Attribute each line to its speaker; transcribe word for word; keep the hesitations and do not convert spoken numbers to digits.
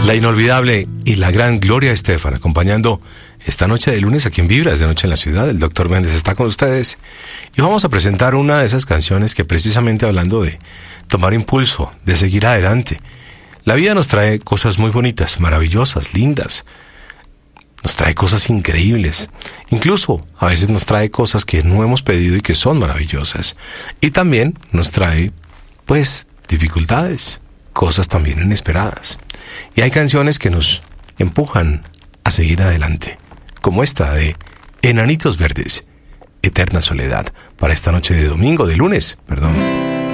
Speaker 1: La inolvidable y la gran Gloria Estefan, acompañando esta noche de lunes aquí en Vibra, desde Noche en la Ciudad. El doctor Méndez está con ustedes y vamos a presentar una de esas canciones que, precisamente hablando de tomar impulso, de seguir adelante, la vida nos trae cosas muy bonitas, maravillosas, lindas. Nos trae cosas increíbles. Incluso a veces nos trae cosas que no hemos pedido y que son maravillosas. Y también nos trae, pues, dificultades, cosas también inesperadas. Y hay canciones que nos empujan a seguir adelante, como esta de Enanitos Verdes, Eterna Soledad, para esta noche de domingo, de lunes, perdón.